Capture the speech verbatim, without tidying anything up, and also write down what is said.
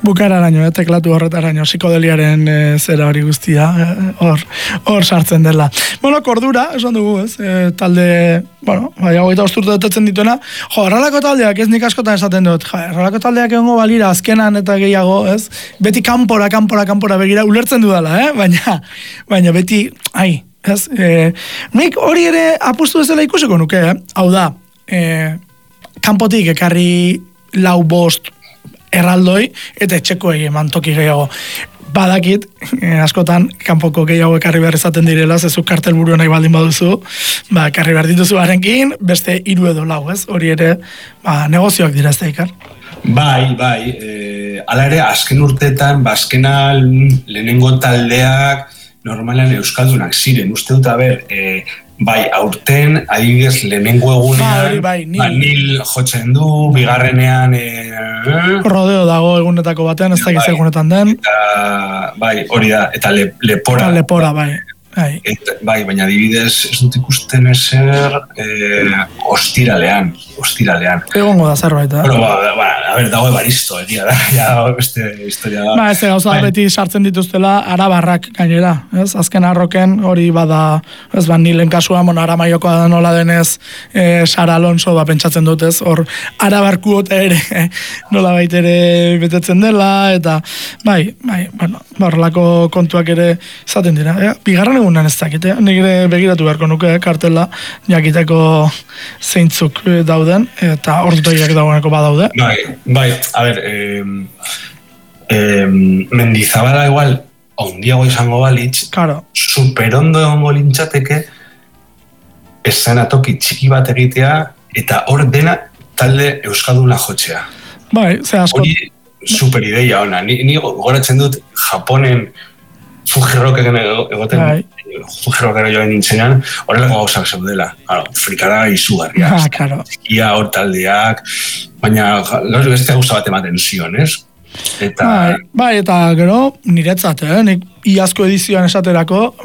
bukararaino, eh, teklatu horretaraino, psikodeliaren e, zera hori guztia, hor hor sartzen dela. Bueno, kordura, esan dugu, ez, e, talde, bueno, bai, hogeita osturte detatzen dituena, jo, erralako taldeak, ez nik askotan esaten dut, jo, erralako taldeak egongo balira, azkenan eta gehiago, ez, beti kanpora, kanpora, kanpora begira, ulertzen dudala, eh, baina, baina beti, ai, ez, e, nik hori ere apustu ezela ikusiko nuke, eh, hau da, e, kanpotik ekarri lau bost erraldoi, eta etxekoei eman toki gehiago. Badakit, eh, askotan, kanpoko gehiago ekarri behar izaten direla, zezu kartel burua nahi baldin baduzu, ba, ekarri behar dituzu harenkin, beste hiru edo lau, ez? Hori ere, ba, negozioak dira ez da ikar. Bai, bai, e, ala ere, azken urteetan, ba, azkena lehenengo taldeak, normalan euskaldunak ziren, uste dut, aber, e, bai, aurten, adibidez, lehenengo egunean, ba, bai, nil. ba, nil jotzen du, bigarrenean... E, Rodeo dago egunetako batean, ez dakiz bai, egunetan den. Eta, bai, hori da, eta le, lepora. Eta lepora, bai. Bai. Et, bai, baina adibidez, ez dut ikusten ezer eh, ostiralean, ostiralean. Egongo da zerbait, eh? Bueno, ba, ba, a ber, dago ebaristo, egia da, ja, beste historia da. Ba, ez gauza bai. Beti sartzen dituztela arabarrak gainera, ez? Azken arroken hori bada, ez ba, nilen kasua, mon, Aramaiokoa da nola denez, e, Sara Alonso, ba, pentsatzen dut, ez? Hor, arabarkuota ere, eh, nola baita ere betetzen dela, eta, bai, bai, bueno, horrelako kontuak ere zaten dira, eh? Bigarren egunan ez dakit, eh? Nik ere begiratu beharko nuke, eh? Kartela, jakiteko zeintzuk dauden, eta ordutegiak dagoeneko badaude. Bai, bai, a ber, eh, eh, Mendizabala igual, ondiago izango balitz, claro. Superondo egongo lintzateke, eszenatoki txiki bat egitea, eta hor dena talde euskalduna jotzea. Bai, ze asko. Hori super ideia ona, ni, ni goratzen dut Japonen Fuji Rockeken egoten, bai. Fuji Rockera joan nintzenean, horrelako gauzak zeudela. Claro, frikara izugarria. Ah, claro. Ia hor taldeak, baina gaur beste gauza bat ematen zion, ez? Eta... Bai, bai, eta gero, niretzat, eh? Nik iazko edizioan esaterako,